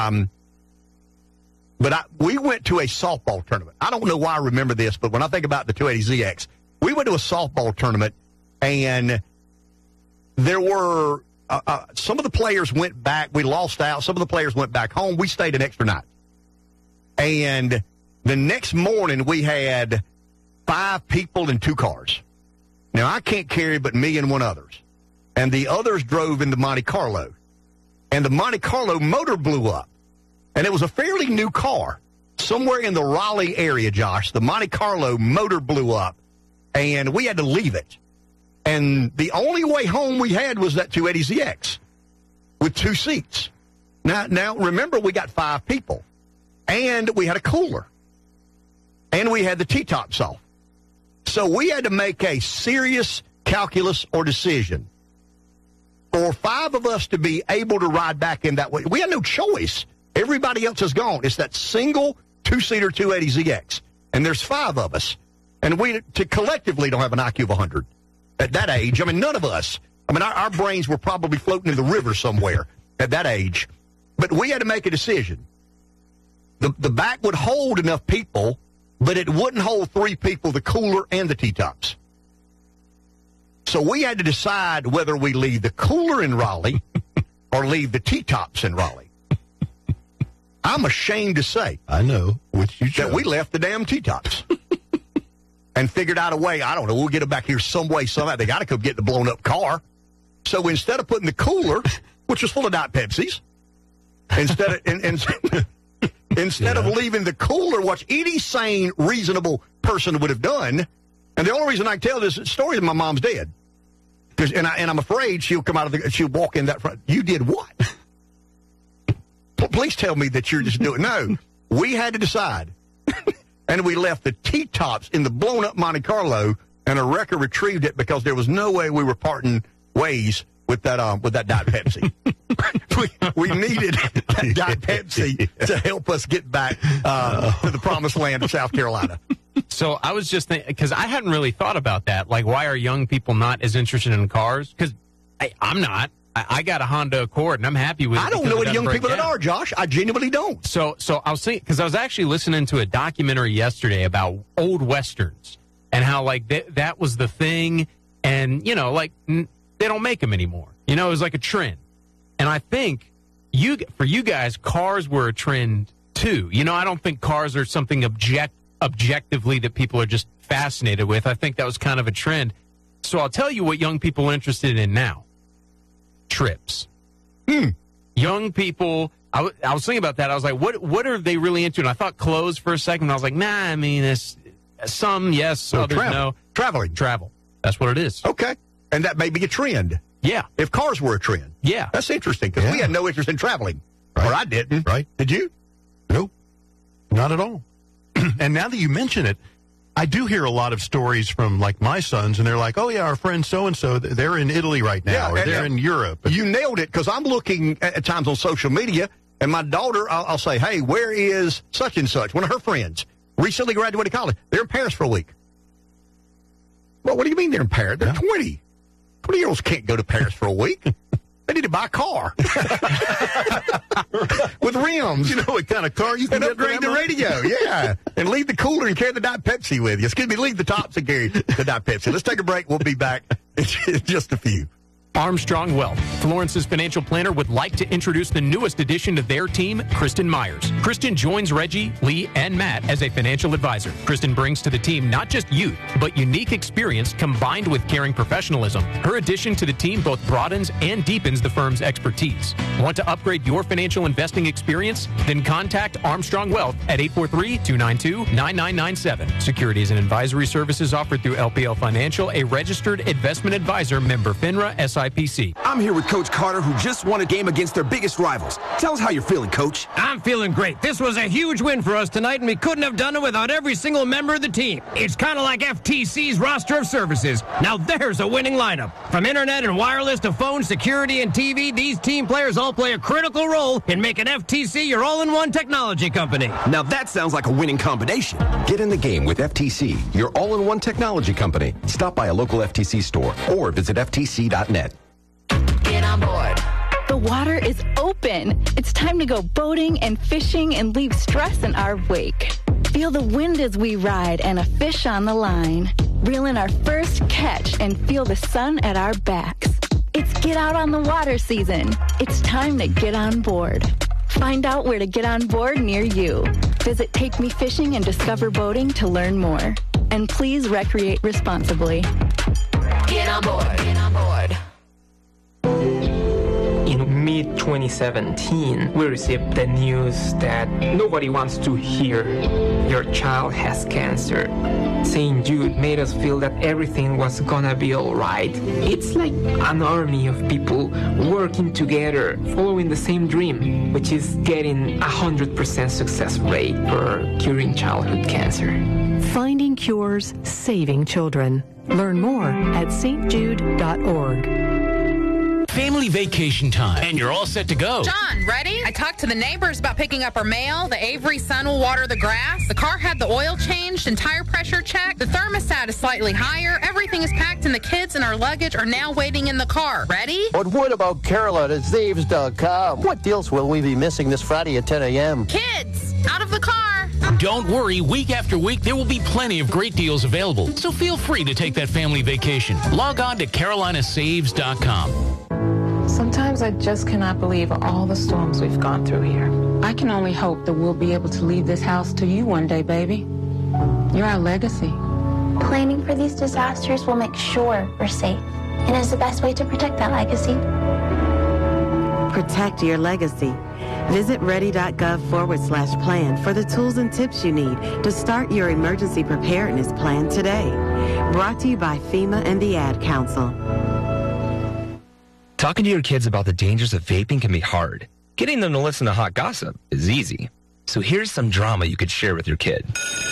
But we went to a softball tournament. I don't know why I remember this, but when I think about the 280ZX, we went to a softball tournament, and there were some of the players went back. We lost out. Some of the players went back home. We stayed an extra night. And the next morning, we had 5 people in 2 cars. Now, I can't carry but me and one others. And the others drove into Monte Carlo. And the Monte Carlo motor blew up. And it was a fairly new car. Somewhere in the Raleigh area, Josh, the Monte Carlo motor blew up. And we had to leave it. And the only way home we had was that 280ZX with 2 seats. Now, remember, we got 5 people. And we had a cooler. And we had the T-tops off. So we had to make a serious calculus or decision for 5 of us to be able to ride back in that way. We had no choice. Everybody else is gone. It's that single 2-seater 280ZX. And there's 5 of us. And we collectively don't have an IQ of 100 at that age. I mean, none of us. I mean, our brains were probably floating in the river somewhere at that age. But we had to make a decision. The back would hold enough people, but it wouldn't hold 3 people, the cooler and the T-tops. So we had to decide whether we leave the cooler in Raleigh or leave the T-tops in Raleigh. I'm ashamed to say. I know which you chose. That we left the damn T-tops. And figured out a way, I don't know, we'll get them back here some way, somehow. They got to come get the blown-up car. So instead of putting the cooler, which was full of Diet Pepsis, instead of leaving the cooler, what any sane, reasonable person would have done, and the only reason I can tell this story is my mom's dead. And I'm afraid she'll come out of she'll walk in that front. You did what? Please tell me that you're just doing. No, we had to decide. And we left the T-tops in the blown-up Monte Carlo, and a wrecker retrieved it because there was no way we were parting ways with that Diet Pepsi. we needed that Diet Pepsi to help us get back to the promised land of South Carolina. So I was just thinking, because I hadn't really thought about that. Like, why are young people not as interested in cars? Because I'm not. I got a Honda Accord, and I'm happy with it. I don't know any young people that are, Josh. I genuinely don't. So I was thinking, because I was actually listening to a documentary yesterday about old Westerns and how, like, that was the thing. And, you know, like, they don't make them anymore. You know, it was like a trend. And I think for you guys, cars were a trend, too. You know, I don't think cars are something objectively that people are just fascinated with. I think that was kind of a trend. So I'll tell you what young people are interested in now. Trips. Young people, I was thinking about that. I was like, what are they really into? And I thought clothes for a second. And I was like, nah, I mean, it's some, yes, so others, no. Travel. That's what it is. Okay. And that may be a trend. Yeah. If cars were a trend. Yeah. That's interesting, because we had no interest in traveling. Right. Or I didn't. Right. Did you? Nope. Not at all. And now that you mention it, I do hear a lot of stories from, like, my sons, and they're like, oh, yeah, our friend so-and-so, they're in Italy right now, or they're in Europe. You nailed it, because I'm looking at times on social media, and my daughter, I'll say, hey, where is such and such? One of her friends recently graduated college. They're in Paris for a week. Well, what do you mean they're in Paris? They're 20. 20-year-olds can't go to Paris for a week. They need to buy a car with rims. You know what kind of car you can and upgrade the radio, yeah. And leave the cooler and carry the Diet Pepsi with you. Excuse me, leave the tops and carry the Diet Pepsi. Let's take a break. We'll be back in just a few. Armstrong Wealth. Florence's financial planner would like to introduce the newest addition to their team, Kristen Myers. Kristen joins Reggie, Lee, and Matt as a financial advisor. Kristen brings to the team not just youth, but unique experience combined with caring professionalism. Her addition to the team both broadens and deepens the firm's expertise. Want to upgrade your financial investing experience? Then contact Armstrong Wealth at 843-292-9997. Securities and advisory services offered through LPL Financial, a registered investment advisor, member FINRA SIPC. I'm here with Coach Carter, who just won a game against their biggest rivals. Tell us how you're feeling, Coach. I'm feeling great. This was a huge win for us tonight, and we couldn't have done it without every single member of the team. It's kind of like FTC's roster of services. Now there's a winning lineup. From internet and wireless to phone, security, and TV, these team players all play a critical role in making FTC your all-in-one technology company. Now that sounds like a winning combination. Get in the game with FTC, your all-in-one technology company. Stop by a local FTC store or visit FTC.net. Get on board. The water is open. It's time to go boating and fishing and leave stress in our wake. Feel the wind as we ride and a fish on the line. Reel in our first catch and feel the sun at our backs. It's get out on the water season. It's time to get on board. Find out where to get on board near you. Visit Take Me Fishing and Discover Boating to learn more. And please recreate responsibly. Get on board. Get on board. In mid-2017, we received the news that nobody wants to hear your child has cancer. St. Jude made us feel that everything was gonna be alright. It's like an army of people working together, following the same dream, which is getting 100% success rate for curing childhood cancer. Finding cures, saving children. Learn more at stjude.org. Family vacation time, and you're all set to go. John, ready? I talked to the neighbors about picking up our mail. The Avery son will water the grass. The car had the oil changed and tire pressure checked. The thermostat is slightly higher. Everything is packed, and the kids and our luggage are now waiting in the car. Ready? But what about Carolyn at Zaves.com? What deals will we be missing this Friday at 10 a.m.? Kids, out of the car. Don't worry, week after week, there will be plenty of great deals available. So feel free to take that family vacation. Log on to CarolinaSaves.com. Sometimes I just cannot believe all the storms we've gone through here. I can only hope that we'll be able to leave this house to you one day, baby. You're our legacy. Planning for these disasters will make sure we're safe and is the best way to protect that legacy. Protect your legacy. Visit ready.gov/plan for the tools and tips you need to start your emergency preparedness plan today. Brought to you by FEMA and the Ad Council. Talking to your kids about the dangers of vaping can be hard. Getting them to listen to hot gossip is easy. So here's some drama you could share with your kid.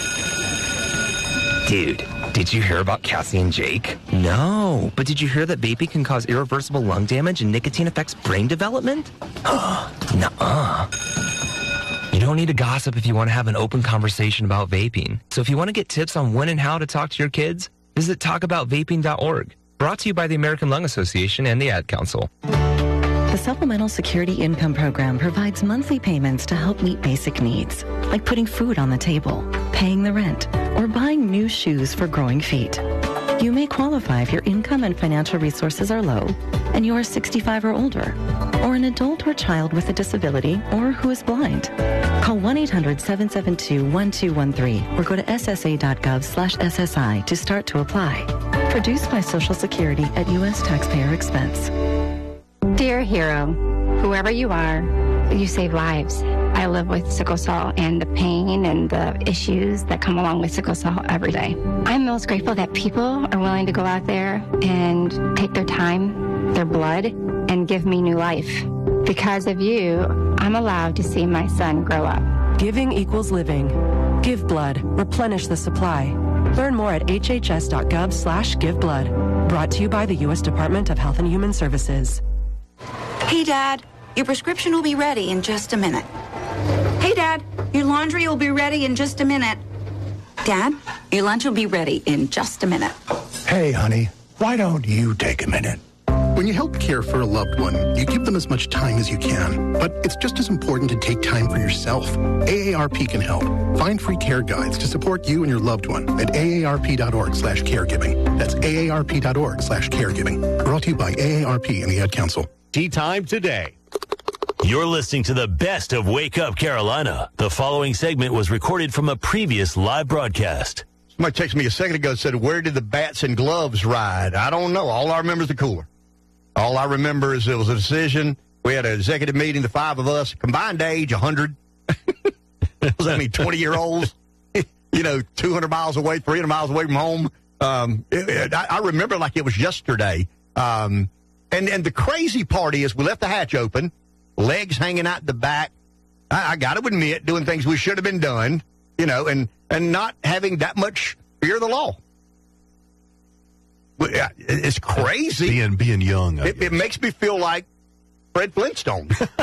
Dude, did you hear about Cassie and Jake? No, but did you hear that vaping can cause irreversible lung damage and nicotine affects brain development? Nuh-uh. You don't need to gossip if you want to have an open conversation about vaping. So if you want to get tips on when and how to talk to your kids, visit talkaboutvaping.org. Brought to you by the American Lung Association and the Ad Council. The Supplemental Security Income Program provides monthly payments to help meet basic needs, like putting food on the table, paying the rent, or buying new shoes for growing feet. You may qualify if your income and financial resources are low and you are 65 or older, or an adult or child with a disability or who is blind. Call 1-800-772-1213 or go to ssa.gov/SSI to start to apply. Produced by Social Security at U.S. taxpayer expense. Dear hero, whoever you are, you save lives. I live with sickle cell and the pain and the issues that come along with sickle cell every day. I'm most grateful that people are willing to go out there and take their time, their blood, and give me new life. Because of you, I'm allowed to see my son grow up. Giving equals living. Give blood. Replenish the supply. Learn more at hhs.gov/giveblood. Brought to you by the U.S. Department of Health and Human Services. Hey, Dad, your prescription will be ready in just a minute. Hey, Dad, your laundry will be ready in just a minute. Dad, your lunch will be ready in just a minute. Hey, honey, why don't you take a minute? When you help care for a loved one, you give them as much time as you can. But it's just as important to take time for yourself. AARP can help. Find free care guides to support you and your loved one at aarp.org/caregiving. That's aarp.org/caregiving. Brought to you by AARP and the Ad Council. Tea time today. You're listening to the best of Wake Up Carolina. The following segment was recorded from a previous live broadcast. Somebody texted me a second ago and said, where did the bats and gloves ride? I don't know. All I remember is the cooler. All I remember is it was a decision. We had an executive meeting, the five of us, combined age, 100. What does that mean, 20-year-olds? 200 miles away, 300 miles away from home. I remember like it was yesterday. And the crazy part is we left the hatch open, legs hanging out the back. I got to admit, doing things we should have been done, and not having that much fear of the law. It's crazy. Being young. It makes me feel like Fred Flintstone.